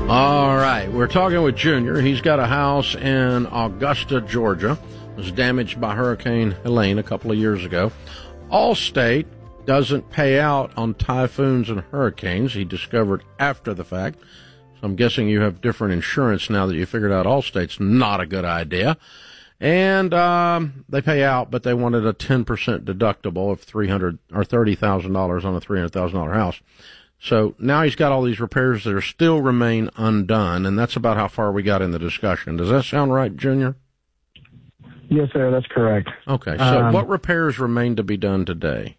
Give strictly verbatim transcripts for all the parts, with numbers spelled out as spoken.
All right, we're talking with Junior. He's got a house in Augusta, Georgia. It was damaged by Hurricane Helene a couple of years ago. Allstate doesn't pay out on typhoons and hurricanes, he discovered after the fact. So I'm guessing you have different insurance now that you figured out Allstate's not a good idea. And um, they pay out, but they wanted a ten percent deductible of three hundred dollars or thirty thousand dollars on a three hundred thousand dollars house. So now he's got all these repairs that are still remain undone, and that's about how far we got in the discussion. Does that sound right, Junior? Yes, sir, that's correct. Okay, so um, what repairs remain to be done today?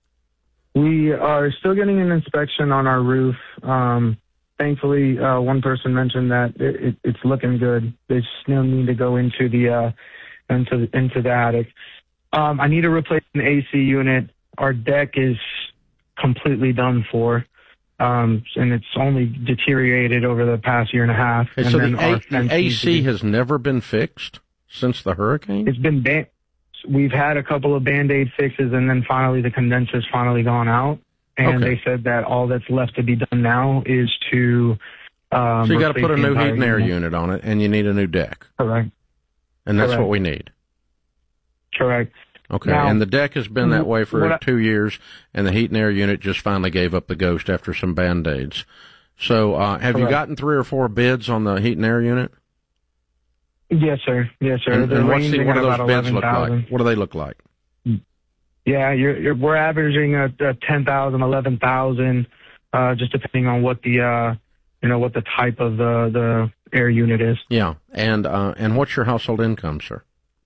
We are still getting an inspection on our roof. Um, thankfully, uh, one person mentioned that it, it, it's looking good. They still need to go into the uh, into the, into the attic. Um, I need to replace an A C unit. Our deck is completely done for. Um, and it's only deteriorated over the past year and a half. Hey, and so then the, our A- the A C has never been fixed since the hurricane? It's been ban- we've had a couple of Band-Aid fixes, and then finally the condenser's finally gone out. And okay. They said that all that's left to be done now is to um, So you got to put a new heat and air unit. unit on it, and you need a new deck. Correct. And that's Correct. what we need. Correct. Okay, now, and the deck has been that way for I, two years, and the heat and air unit just finally gave up the ghost after some Band-Aids. So uh, have correct. you gotten three or four bids on the heat and air unit? Yes, sir. Yes, sir. And, They're and what's the, ranging what at do those about bids look eleven thousand. like? What do they look like? Yeah, you're, you're, we're averaging a, a ten thousand, eleven thousand, uh, just depending on what the, uh, you know, what the type of the, the air unit is. Yeah, and uh, and what's your household income, sir?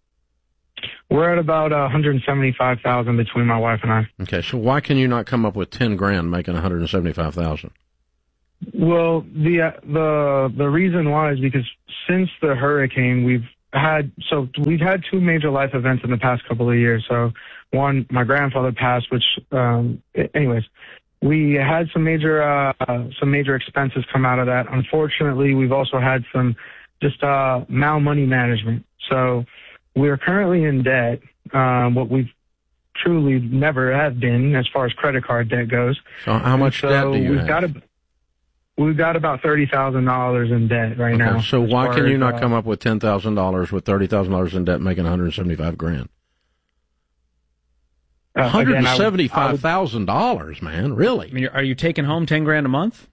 We're at about uh, one hundred seventy-five thousand between my wife and I. Okay, so why can you not come up with ten grand making one hundred seventy-five thousand? Well, the uh, the the reason why is because since the hurricane, we've had so we've had two major life events in the past couple of years. So one, my grandfather passed, which um, anyways, we had some major uh, some major expenses come out of that. Unfortunately, we've also had some just uh, mal money management. So we're currently in debt, um, what we've truly never have been as far as credit card debt goes. So how much so debt do you we've have? Got a, we've got about thirty thousand dollars in debt right okay, now. So why can you as, not uh, come up with ten thousand dollars with thirty thousand dollars in debt making one hundred seventy-five grand? Uh, one hundred seventy-five thousand dollars, man, really? I mean, are you taking home ten grand a month?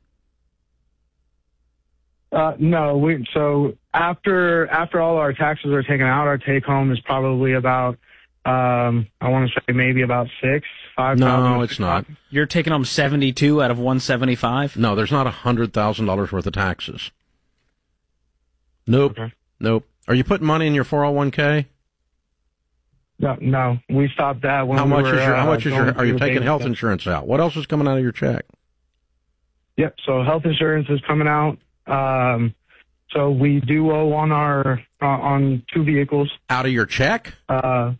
Uh, no, we, so after after all our taxes are taken out, our take home is probably about, um, I want to say maybe about six, five thousand. No, it's not. You're taking home seventy-two out of one seventy-five? No, there's not one hundred thousand dollars worth of taxes. Nope. Okay. Nope. Are you putting money in your four oh one k? No, no, we stopped that when How we much were, is your, how uh, much is going your, are you through taking baby health steps. insurance out? What else is coming out of your check? Yep, so health insurance is coming out. Um, so we do owe on our, uh, on two vehicles. Out of your check? Uh,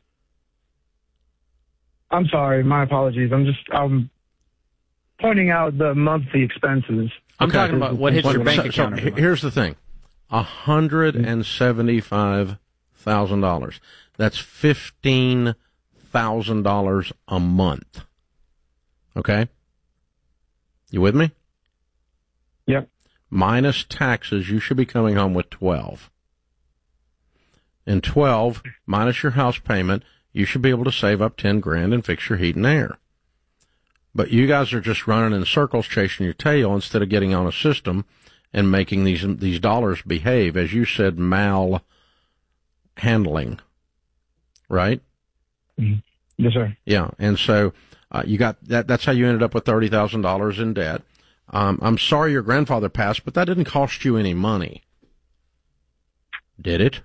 I'm sorry, my apologies. I'm just, I'm pointing out the monthly expenses. I'm Okay. talking about what hits Well, your bank so, account. so every month. here's the thing. one hundred seventy-five thousand dollars. That's fifteen thousand dollars a month. Okay? You with me? Yep. Minus taxes, you should be coming home with twelve. And twelve, minus your house payment, you should be able to save up ten grand and fix your heat and air. But you guys are just running in circles chasing your tail instead of getting on a system and making these these dollars behave, as you said, mal handling. Right? Mm-hmm. Yes, sir. Yeah. And so uh, you got that. That's how you ended up with thirty thousand dollars in debt. Um, I'm sorry your grandfather passed, but that didn't cost you any money. Did it?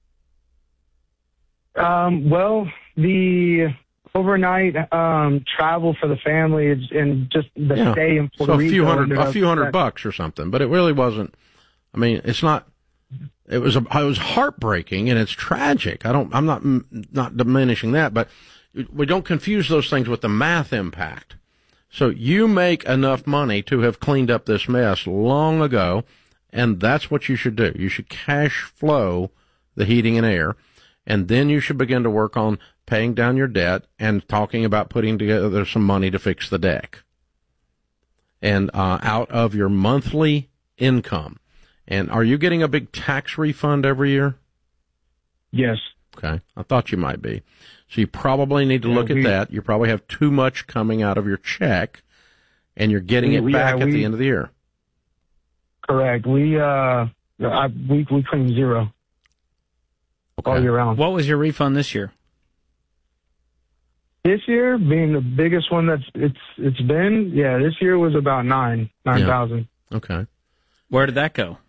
Um, well, the overnight um, travel for the family is, and just the Yeah. stay in Puerto So a Rico. few hundred, ended a up- few hundred that- bucks or something, but it really wasn't. I mean, it's not. It was a, it was heartbreaking and it's tragic. I don't. I'm not not diminishing that, but we don't confuse those things with the math impact. So you make enough money to have cleaned up this mess long ago, and that's what you should do. You should cash flow the heating and air, and then you should begin to work on paying down your debt and talking about putting together some money to fix the deck. And uh, out of your monthly income, And are you getting a big tax refund every year? Yes. Okay. I thought you might be. So you probably need to Yeah, look we, at that. You probably have too much coming out of your check, and you're getting it we, back yeah, at we, the end of the year. Correct. We, uh, I, we, we claim zero Okay. all year round. What was your refund this year? This year, being the biggest one that's it's it's been, yeah, this year was about nine, nine thousand. Yeah. Okay. Where did that go?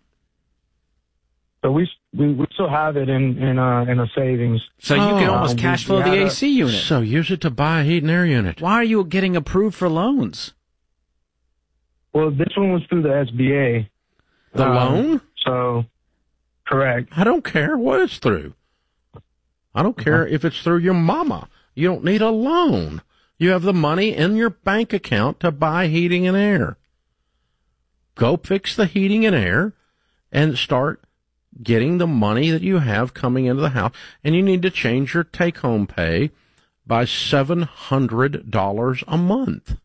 So we we we still have it in in uh in a savings. So you can Oh, almost we- cash we flow the had a- A C unit. So use it to buy a heat and air unit. Why are you getting approved for loans? Well, this one was through the S B A. The Um, loan? So, correct. I don't care what it's through. I don't care if it's through your mama. You don't need a loan. You have the money in your bank account to buy heating and air. Go fix the heating and air and start getting the money that you have coming into the house. And you need to change your take-home pay by seven hundred dollars a month.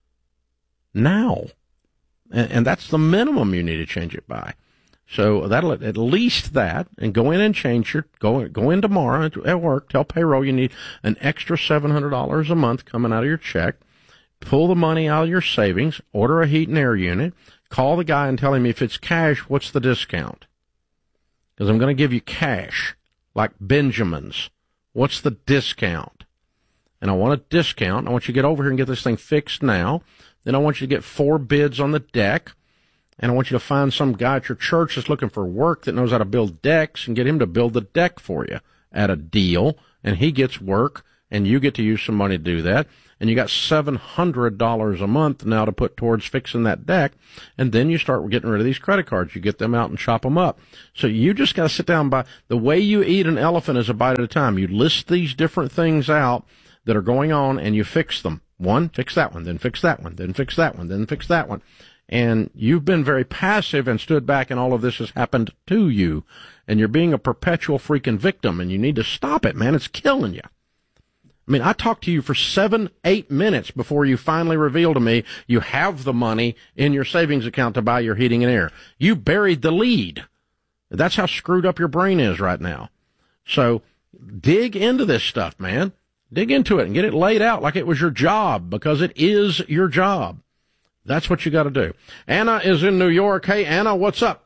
Now. And, and that's the minimum you need to change it by. So that'll at least that, and go in and change your, go, go in tomorrow at work, tell payroll you need an extra seven hundred dollars a month coming out of your check, pull the money out of your savings, order a heat and air unit, call the guy and tell him if it's cash, what's the discount? Because I'm going to give you cash, like Benjamin's. What's the discount? And I want a discount. I want you to get over here and get this thing fixed now. Then I want you to get four bids on the deck. And I want you to find some guy at your church that's looking for work that knows how to build decks and get him to build the deck for you at a deal. And he gets work, and you get to use some money to do that. And you got seven hundred dollars a month now to put towards fixing that deck. And then you start getting rid of these credit cards. You get them out and chop them up. So you just got to sit down by the way you eat an elephant is a bite at a time. You list these different things out that are going on, and you fix them. One, fix that one, then fix that one, then fix that one, then fix that one. And you've been very passive and stood back, and all of this has happened to you. And you're being a perpetual freaking victim, and you need to stop it, man. It's killing you. I mean, I talked to you for seven, eight minutes before you finally revealed to me you have the money in your savings account to buy your heating and air. You buried the lead. That's how screwed up your brain is right now. So dig into this stuff, man. Dig into it and get it laid out like it was your job, because it is your job. That's what you got to do. Anna is in New York. Hey, Anna, what's up?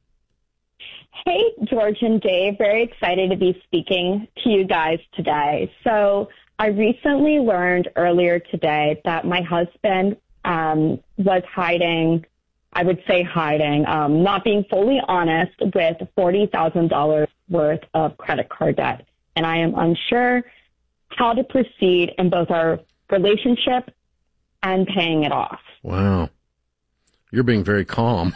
Hey, George and Dave. Very excited to be speaking to you guys today. So I recently learned earlier today that my husband um, was hiding, I would say hiding, um, not being fully honest with forty thousand dollars worth of credit card debt. And I am unsure how to proceed in both our relationship and paying it off. Wow. You're being very calm.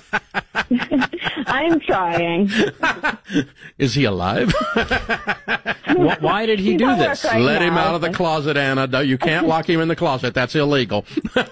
I'm trying. Is he alive? Why did he He's do at work this? right Let him now. out of the closet, Anna. No, you can't lock him in the closet. That's illegal.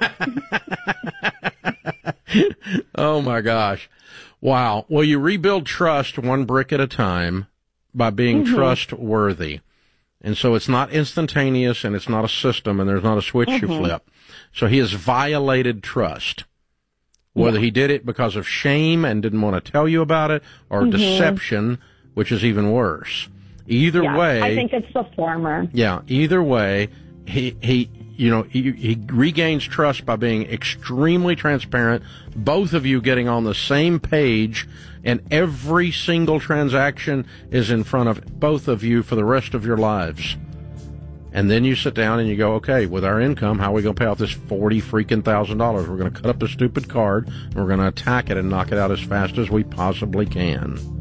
Oh, my gosh. Wow. Well, you rebuild trust one brick at a time by being Mm-hmm. trustworthy. And so it's not instantaneous, and it's not a system, and there's not a switch Mm-hmm. you flip. So he has violated trust. Whether Yeah. he did it because of shame and didn't want to tell you about it, or Mm-hmm. deception, which is even worse. Either Yeah, way, I think it's the former. yeah, either way, he, he, you know, he, he regains trust by being extremely transparent, both of you getting on the same page, and every single transaction is in front of both of you for the rest of your lives. And then you sit down and you go, okay, with our income, how are we going to pay off this forty freaking thousand dollars? We're going to cut up the stupid card, and we're going to attack it and knock it out as fast as we possibly can.